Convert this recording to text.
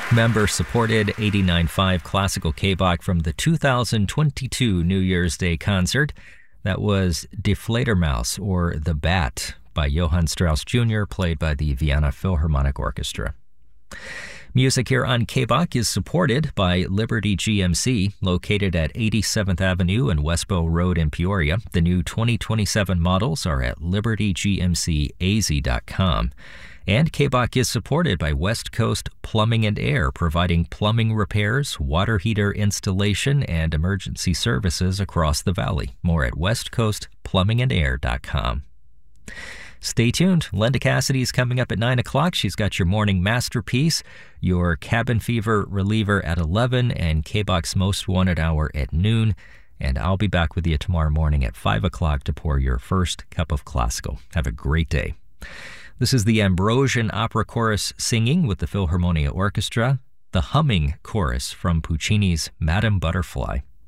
Member-supported 89.5 classical K-Bach from the 2022 New Year's Day concert. That was Die Fledermaus, or The Bat, by Johann Strauss Jr., played by the Vienna Philharmonic Orchestra. Music here on K-Bach is supported by Liberty GMC, located at 87th Avenue and Westbow Road in Peoria. The new 2027 models are at libertygmcaz.com. And K-Bach is supported by West Coast Plumbing and Air, providing plumbing repairs, water heater installation, and emergency services across the valley. More at westcoastplumbingandair.com. Stay tuned. Linda Cassidy's coming up at 9 o'clock. She's got your morning masterpiece, your cabin fever reliever at 11, and K-Bach's Most Wanted Hour at noon. And I'll be back with you tomorrow morning at 5 o'clock to pour your first cup of classical. Have a great day. This is the Ambrosian Opera Chorus singing with the Philharmonia Orchestra, the Humming Chorus from Puccini's Madame Butterfly.